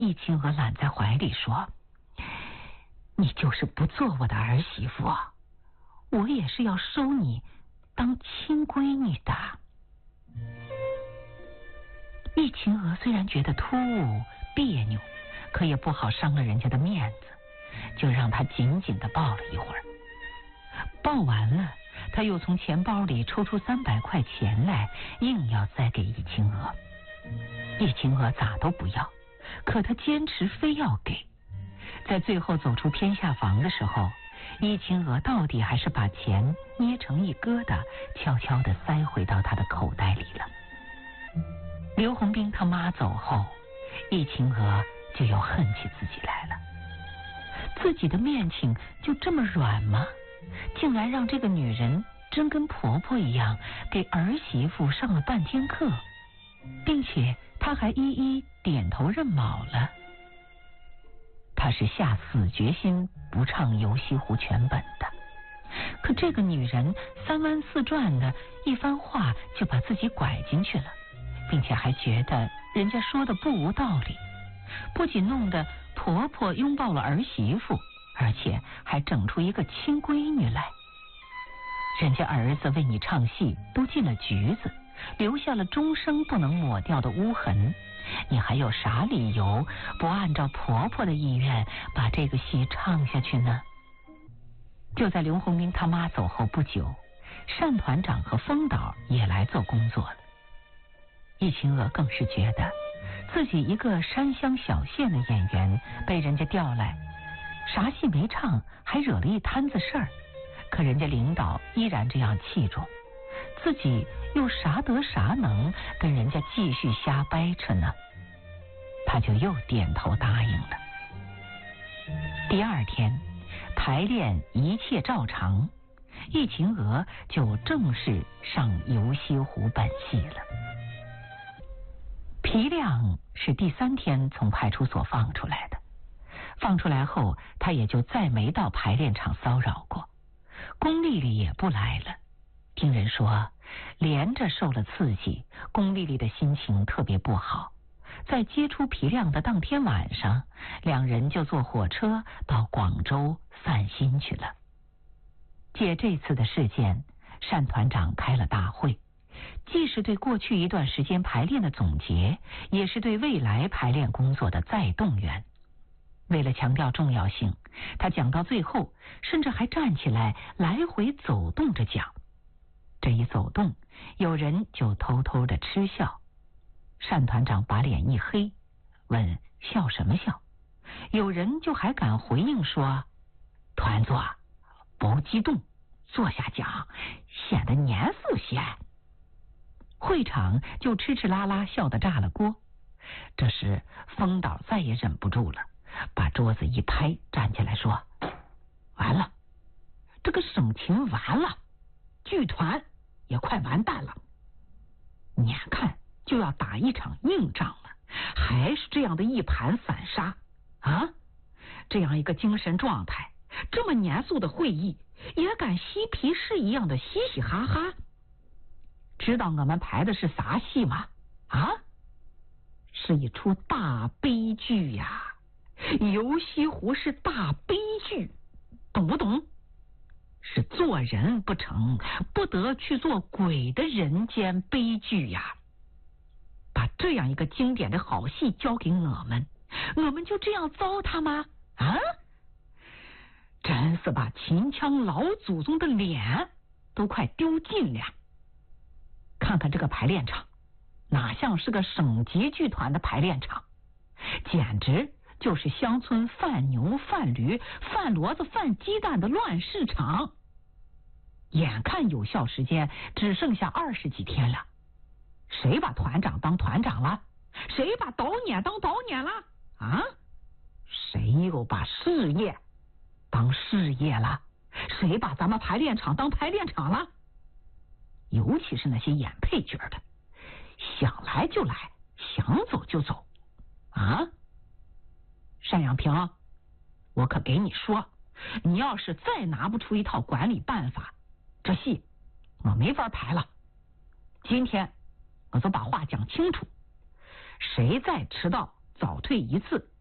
易清娥揽在怀里说：“你就是不做我的儿媳妇啊，我也是要收你当亲闺女的。”易清娥虽然觉得突兀别扭，可也不好伤了人家的面子，就让他紧紧地抱了一会儿。抱完了，他又从钱包里抽出300块钱来，硬要塞给易清娥。易清娥咋都不要，可他坚持非要给。在最后走出天下房的时候，易清娥到底还是把钱捏成一疙瘩，悄悄地塞回到他的口袋里了。刘洪兵他妈走后，易清娥就又恨起自己来了。自己的面情就这么软吗？竟然让这个女人真跟婆婆一样给儿媳妇上了半天课，并且她还一一点头认卯了。她是下死决心不唱《游西湖》全本的，可这个女人3弯4转的一番话就把自己拐进去了，并且还觉得人家说的不无道理，不仅弄得婆婆拥抱了儿媳妇，而且还整出一个亲闺女来。人家儿子为你唱戏都进了局子，留下了终生不能抹掉的污痕，你还有啥理由不按照婆婆的意愿把这个戏唱下去呢？就在刘洪兵他妈走后不久，单团长和风导也来做工作了。易清娥更是觉得自己一个山乡小县的演员被人家调来，啥戏没唱，还惹了一摊子事儿，可人家领导依然这样器重，自己又啥得啥能跟人家继续瞎掰扯呢？他就又点头答应了。第2天排练一切照常，易清娥就正式上《游西湖》本戏了。皮亮是第3天从派出所放出来的，放出来后他也就再没到排练场骚扰过，龚丽丽也不来了。听人说连着受了刺激，龚丽丽的心情特别不好，在接触皮亮的当天晚上，2人就坐火车到广州散心去了。借这次的事件，单团长开了大会，既是对过去一段时间排练的总结，也是对未来排练工作的再动员。为了强调重要性，他讲到最后甚至还站起来来回走动着讲。这一走动，有人就偷偷的嗤笑。单团长把脸一黑，问笑什么笑？有人就还敢回应说：“团座不激动，坐下讲，显得严肃些。”会场就吃吃拉拉笑得炸了锅。这时风导再也忍不住了，把桌子一拍，站起来说：“完了，这个省情完了，剧团也快完蛋了，眼看就要打一场硬仗了，还是这样的一盘散沙啊！这样一个精神状态，这么严肃的会议，也敢嬉皮士一样的嘻嘻哈哈。知道我们排的是啥戏吗？啊，是一出大悲剧呀！游西湖是大悲剧，懂不懂？是做人不成，不得去做鬼的人间悲剧呀！把这样一个经典的好戏交给我们就这样糟蹋吗？啊！真是把秦腔老祖宗的脸都快丢尽了。看看这个排练场，哪像是个省级剧团的排练场，简直就是乡村贩牛贩驴贩骡子贩鸡蛋的乱市场。眼看有效时间只剩下20几天了，谁把团长当团长了？谁把导演当导演了？啊？谁又把事业当事业了？谁把咱们排练场当排练场了？尤其是那些演配角的，想来就来，想走就走啊！单阳平，我可给你说，你要是再拿不出一套管理办法，这戏我没法排了。今天我就把话讲清楚，谁再迟到早退一次，